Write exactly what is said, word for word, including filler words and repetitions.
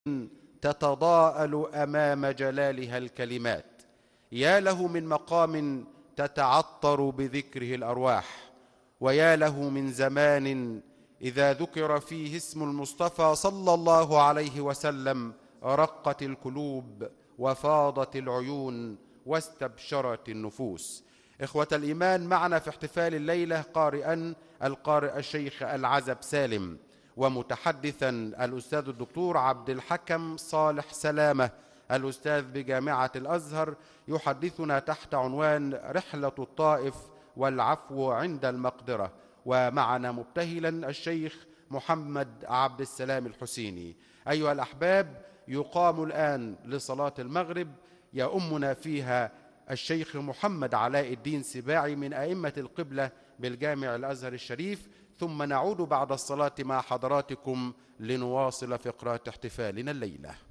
تتضاءل أمام جلالها الكلمات. يا له من مقام تتعطر بذكره الأرواح، ويا له من زمان إذا ذكر فيه اسم المصطفى صلى الله عليه وسلم رقت القلوب وفاضت العيون واستبشرت النفوس. إخوة الإيمان، معنا في احتفال الليلة قارئا القارئ الشيخ العزب سالم، ومتحدثا الأستاذ الدكتور عبد الحكم صالح سلامة الأستاذ بجامعة الأزهر، يحدثنا تحت عنوان رحلة الطائف والعفو عند المقدرة. ومعنا مبتهلا الشيخ محمد عبد السلام الحسيني. أيها الأحباب، يقام الآن لصلاة المغرب، يؤمنا فيها الشيخ محمد علاء الدين سباعي من أئمة القبلة بالجامع الأزهر الشريف، ثم نعود بعد الصلاة مع حضراتكم لنواصل فقرات احتفالنا الليلة.